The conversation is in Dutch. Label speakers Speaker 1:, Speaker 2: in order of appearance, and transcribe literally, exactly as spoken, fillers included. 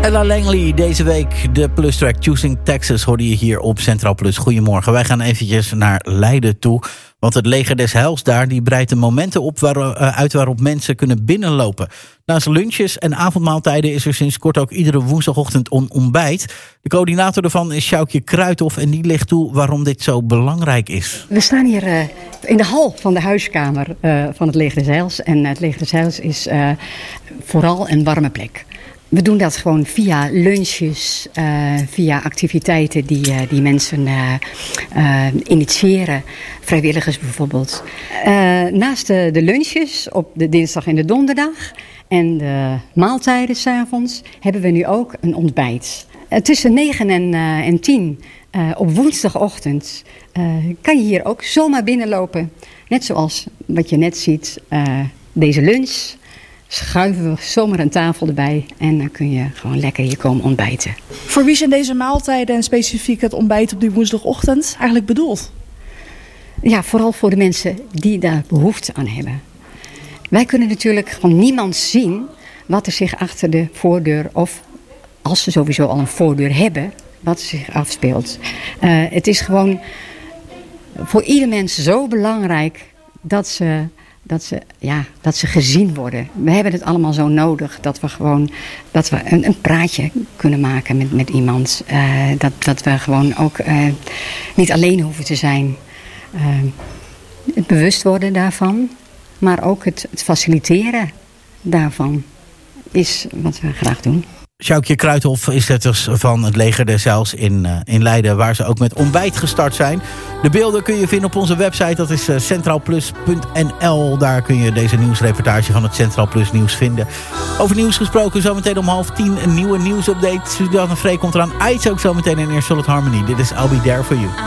Speaker 1: Ella Langley deze week, de plustrack Choosing Texas hoorde je hier op Centraal Plus. Goedemorgen, wij gaan eventjes naar Leiden toe. Want het leger des Heils daar, die breidt de momenten op waar, uh, uit waarop mensen kunnen binnenlopen. Naast lunches en avondmaaltijden is er sinds kort ook iedere woensdagochtend een ontbijt. De coördinator ervan is Sjoukje Kruithof en die legt toe waarom dit zo belangrijk is.
Speaker 2: We staan hier uh, in de hal van de huiskamer uh, van het leger des Heils. En het leger des Heils is uh, vooral een warme plek. We doen dat gewoon via lunches, uh, via activiteiten die, uh, die mensen uh, uh, initiëren. Vrijwilligers bijvoorbeeld. Uh, naast de, de lunches op de dinsdag en de donderdag en de maaltijden 's avonds hebben we nu ook een ontbijt. Uh, tussen negen en, uh, en tien uh, op woensdagochtend uh, kan je hier ook zomaar binnenlopen. Net zoals wat je net ziet, uh, deze lunch. Schuiven we zomaar een tafel erbij en dan kun je gewoon lekker hier komen ontbijten.
Speaker 3: Voor wie zijn deze maaltijden en specifiek het ontbijt op die woensdagochtend eigenlijk bedoeld?
Speaker 2: Ja, vooral voor de mensen die daar behoefte aan hebben. Wij kunnen natuurlijk van niemand zien wat er zich achter de voordeur, of als ze sowieso al een voordeur hebben, wat er zich afspeelt. Uh, het is gewoon voor ieder mens zo belangrijk dat ze... Dat ze, ja, dat ze gezien worden. We hebben het allemaal zo nodig dat we gewoon dat we een, een praatje kunnen maken met, met iemand. Uh, dat, dat we gewoon ook uh, niet alleen hoeven te zijn. Uh, het bewust worden daarvan, maar ook het, het faciliteren daarvan is wat we graag doen.
Speaker 1: Sjoukje Kruithof is het dus van het leger des Heils in, uh, in Leiden, waar ze ook met ontbijt gestart zijn. De beelden kun je vinden op onze website, dat is uh, centraalplus punt n l. Daar kun je deze nieuwsreportage van het Centraal Plus nieuws vinden. Over nieuws gesproken, zometeen om half tien een nieuwe nieuwsupdate. Suzanne Vree komt eraan. Aids ook zometeen in Eerst Solid Harmony. Dit is I'll Be There For You.